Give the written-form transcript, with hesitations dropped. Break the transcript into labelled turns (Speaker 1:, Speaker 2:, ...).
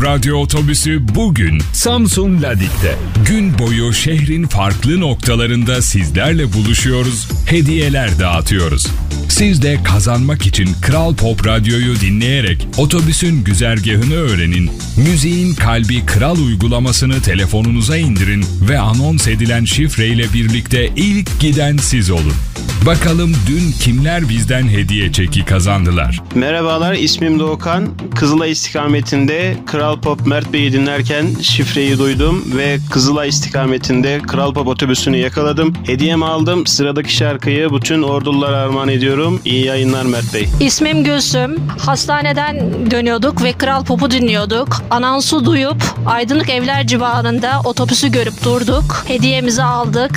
Speaker 1: Radyo Otobüsü bugün Samsun Ladik'te. Gün boyu şehrin farklı noktalarında sizlerle buluşuyoruz, hediyeler dağıtıyoruz. Siz de kazanmak için Kral Pop Radyo'yu dinleyerek otobüsün güzergahını öğrenin, müziğin kalbi Kral uygulamasını telefonunuza indirin ve anons edilen şifreyle birlikte ilk giden siz olun. Bakalım dün kimler bizden hediye çeki kazandılar?
Speaker 2: Merhabalar, ismim Doğukan. Kızılay istikametinde Kral Pop Mert Bey'i dinlerken şifreyi duydum ve Kızılay istikametinde Kral Pop otobüsünü yakaladım. Hediyemi aldım. Sıradaki şarkıyı bütün ordulara armağan ediyorum. İyi yayınlar Mert Bey.
Speaker 3: İsmim Gülsüm. Hastaneden dönüyorduk ve Kral Pop'u dinliyorduk. Anonsu duyup Aydınlık Evler civarında otobüsü görüp durduk. Hediyemizi aldık.